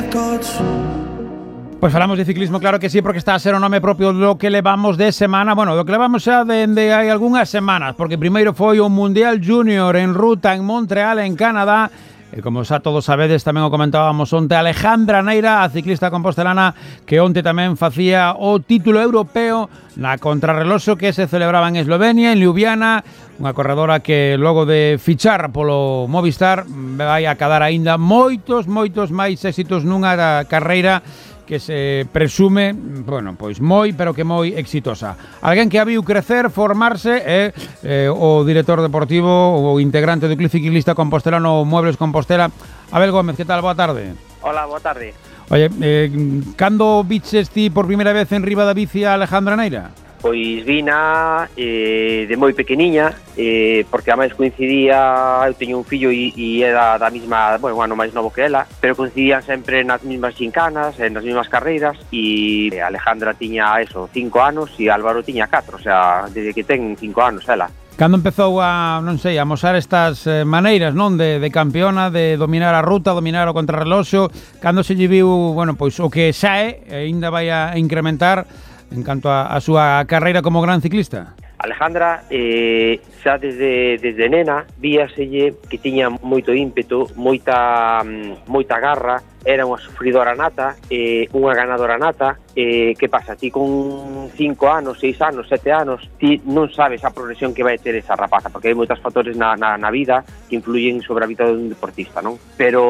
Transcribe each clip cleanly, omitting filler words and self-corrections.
Pois falamos de ciclismo, claro que sí, porque está a ser o nome propio do que levamos de semana, bueno, do que levamos xa dende hai algunhas semanas, porque primeiro foi o Mundial Junior en ruta en Montreal, en Canadá, e como xa todos sabedes, tamén o comentábamos onte, Alejandra Neira, a ciclista compostelana, que onte tamén facía o título europeo na contrarreloxo que se celebraba en Eslovenia, en Ljubljana, unha corredora que logo de fichar polo Movistar vai a cadar aínda moitos máis éxitos nunha carreira que se presume, bueno, pois moi, pero que moi exitosa. Alguén que a viu crecer, formarse, o director deportivo, o integrante do Club Ciclista Compostelano Muebles Compostela, Abel Gómez, que tal? Boa tarde. Hola, boa tarde. Oye, cando viches ti por primeira vez en riba da bici a Alejandra Neira? Pois vina de moi pequeniña, porque ademais coincidía, eu teño un fillo e era da mesma, bueno, un ano máis novo que ela, pero coincidían sempre nas mesmas xincanas, nas mesmas carreiras, e Alejandra tiña 5 anos e Álvaro tiña 4, o sea, desde que ten 5 anos ela. Cando empezou a, non sei, a mosar estas maneiras, non, de campeona, de dominar a ruta, dominar o contrarreloxo, cando se lle viu, bueno, pois o que xa é, ainda vai a incrementar en canto a súa carreira como gran ciclista? Alejandra, xa desde nena, víaselle que tiña moito ímpeto, moita garra, era unha sufridora nata, unha ganadora nata. Que pasa? Ti con 5 anos, 6 anos, 7 anos, ti non sabes a progresión que vai ter esa rapaza, porque hai moitos factores na vida que influyen sobre a vida dun deportista, non?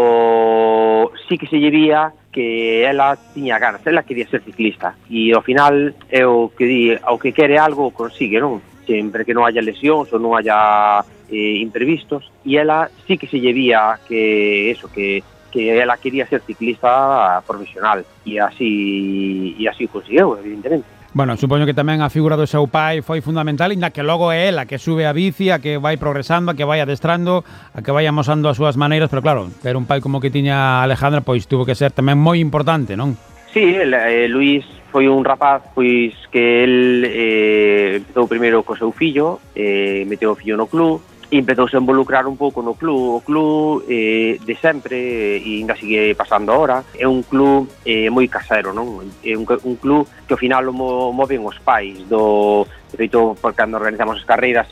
Pero sí que se lle vía que ela tiña ganas, ela quería ser ciclista, e ao final é o que di, ao que quere algo consigue, non? Sempre que non haya lesións ou non haya imprevistos, e ela sí que se lle vía que ela quería ser ciclista profesional, e así o conseguiu, evidentemente. Bueno, supoño que tamén a figura do seu pai foi fundamental, inda que logo é ela que sube a bici, a que vai progresando, a que vai adestrando, a que vai amosando as súas maneiras, pero claro, ter un pai como que tiña Alejandra, pois tuvo que ser tamén moi importante, non? Sí, Luís foi un rapaz pois que el empezou primeiro co seu fillo, meteu o fillo no club, e empezouse a involucrar un pouco no club. O club de sempre, e ainda sigue pasando ahora, é un club moi casero, non? É un club que ao final o moven os pais. De feito, cando organizamos as carreiras,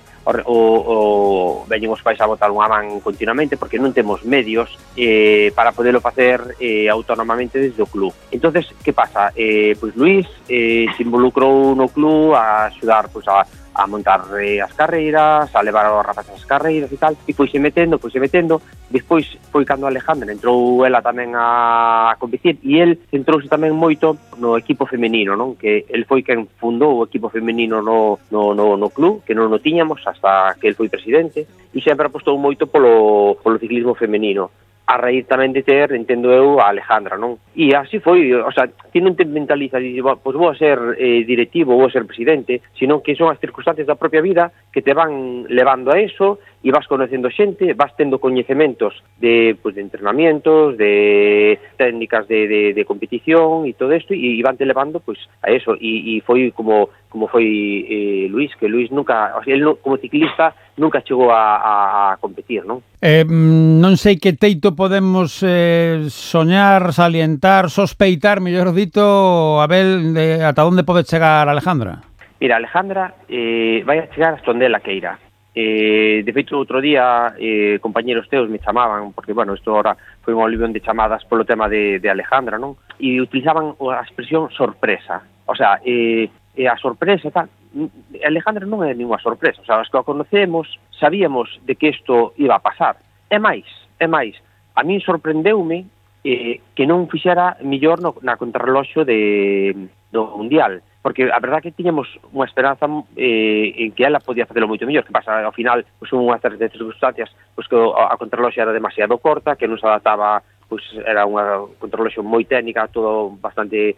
veñen os pais a botar unha man continuamente, porque non temos medios para poderlo facer autónomamente desde o club. Entonces, que pasa? Pois Luís se involucrou no club a axudar pois, a montar as carreiras, a levar aos rapaces as carreiras e tal, e foi se metendo. Despois foi cando Alejandra entrou ela tamén a competir, e el centrouse tamén moito no equipo femenino, non? Que el foi quen fundou o equipo femenino no club, que non o tiñamos hasta que el foi presidente, e sempre apostou moito polo ciclismo femenino, a raíz tamén de ter, entendo eu, a Alejandra, non? E así foi, o sea, ti non te mentalizas e dices, pois vou a ser directivo, vou a ser presidente, sino que son as circunstancias da propia vida que te van levando a eso, e vas conocendo xente, vas tendo coñecementos de entrenamientos, de técnicas de competición e todo isto, e van te levando pois a eso, e foi como foi Luís, que Luís nunca, o sea, él como ciclista nunca chegou a competir, non? Non sei que teito podemos soñar, salientar, sospeitar, mellor dito, Abel, de ata onde pode chegar Alejandra? Mira, Alejandra vai a chegar hasta onde ela queira. De feito, outro día compañeros teus me chamaban, porque, bueno, isto ahora foi un olivión de chamadas polo tema de Alejandra, non? E utilizaban a expresión sorpresa. O sea, a sorpresa, tal. Alejandra non é ninguna sorpresa. O sea, os que a conocemos sabíamos de que isto iba a pasar. É máis. A min sorprendeume que non fixera mellor na contrarreloxo do Mundial, porque a verdad que tiñamos unha esperanza en que ela podía facelo moito mellor. Que pasa, ao final, pois unha serie de circunstancias, pois que a contrarreloxo era demasiado corta, que non se adaptaba, pois era unha contrarreloxo moi técnica, todo bastante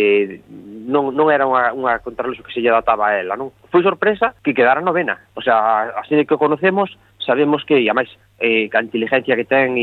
non era unha contrarreloxo que se lle adaptaba a ela, non? Foi sorpresa que quedara novena. O sea, así de que o conocemos, sabemos que, e a máis, a inteligencia que ten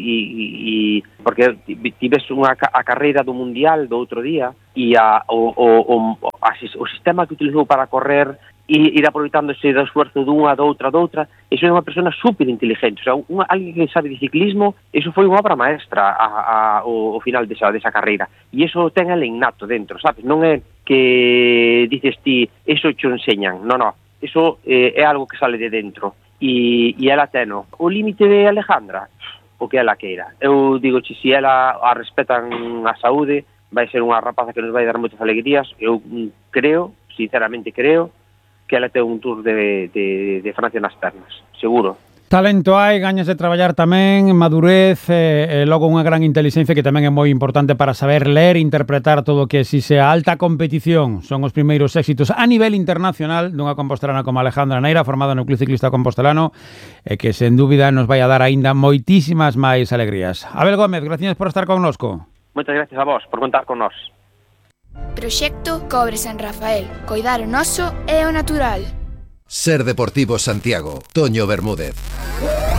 porque ves a carreira do Mundial do outro día, e o sistema que utilizou para correr ir aproveitándose do esforzo dunha, doutra, iso é unha persona super inteligente, o sea, alguén que sabe de ciclismo, iso foi unha obra maestra ao final desa carreira, e iso ten el innato dentro, sabes, non é que dices ti, iso cho enseñan, non, iso é algo que sale de dentro, e ela teno. O límite de Alejandra, o que ela queira, eu digo, se ela a respetan a saúde, vai ser unha rapaza que nos vai dar moitas alegrías, eu creo, sinceramente creo, que ela ten un tour de Francia nas pernas, seguro. Talento hai, gañas de traballar tamén, madurez, e logo unha gran intelixencia que tamén é moi importante para saber ler e interpretar todo o que exixe a alta competición. Son os primeiros éxitos a nivel internacional dunha compostelana como Alejandra Neira, formada no Club Ciclista Compostelano, e que sen dúbida nos vai a dar aínda moitísimas máis alegrías. Abel Gómez, gracias por estar connosco. Moitas gracias a vos por contar con nós. Proxecto Cobre San Rafael. Coidar o noso é o natural. Ser Deportivo Santiago. Toño Bermúdez.